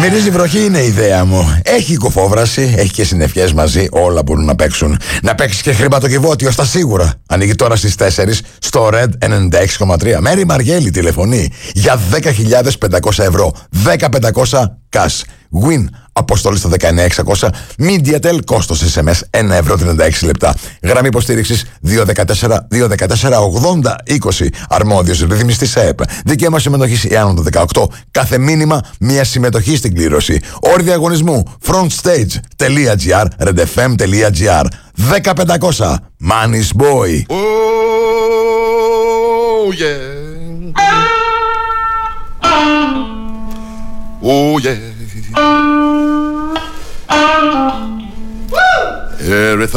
Μυρίζει βροχή είναι η ιδέα μου. Έχει κουφόβραση, έχει και συννεφιές μαζί, όλα μπορούν να παίξουν. Να παίξει και χρηματοκιβώτιο στα σίγουρα. Ανοίγει τώρα στις 4 στο Red 96,3. Μέρη Μαργέλη τηλεφωνεί για 10.500 ευρώ. 10.500 cash. Win αποστολή στα 19.600. Mediatel κόστος SMS 1,36 λεπτά. Γραμμή υποστήριξης 214-214-80-20. Αρμόδιος ρυθμιστής ΑΕΠ. Δικαίωμα συμμετοχής εάν το 18. Κάθε μήνυμα μία συμμετοχή στην κλήρωση. Όροι διαγωνισμού frontstage.gr redfm.gr 10.500 Money's Boy. Oh yeah. Oh yeah. Everything